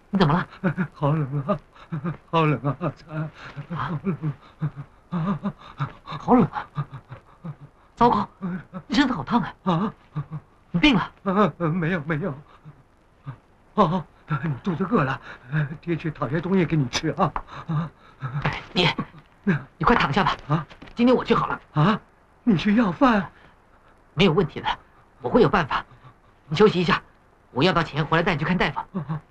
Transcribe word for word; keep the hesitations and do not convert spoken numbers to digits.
你怎么了？ 好冷啊，好冷啊！ 啊，好冷啊！糟糕，你身子好烫啊！ 啊， 你病了？ 啊，没有没有。哦，你肚子饿了，爹去讨些东西给你吃啊。啊， 爹，你快躺下吧。 啊， 今天我去好了。 啊，你去要饭？ 没有问题的，我会有办法。你休息一下，我要到钱回来带你去看大夫。